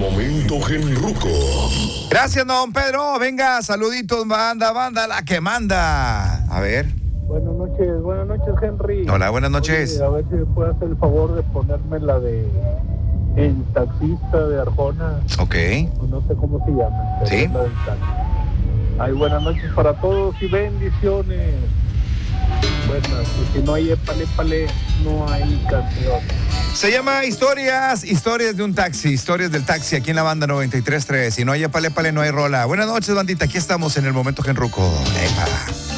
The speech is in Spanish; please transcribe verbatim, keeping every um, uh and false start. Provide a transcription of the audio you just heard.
momento Genruco. Gracias, don Pedro. Venga, saluditos, banda, banda, la que manda. A ver. Buenas noches, buenas noches, Henry. Hola, buenas noches. Oye, a ver si me puede hacer el favor de ponerme la de El Taxista de Arjona. Ok. No sé cómo se llama. Pero ¿Sí? es la del taxi. Ay, buenas noches para todos y bendiciones. Buenas, y si no hay épale, épale, no hay canción. Se llama Historias, Historias de un Taxi, Historias del Taxi, aquí en la banda noventa y tres punto tres. Si no hay épale, épale, no hay rola. Buenas noches, bandita, aquí estamos en el momento Genruco. Epa.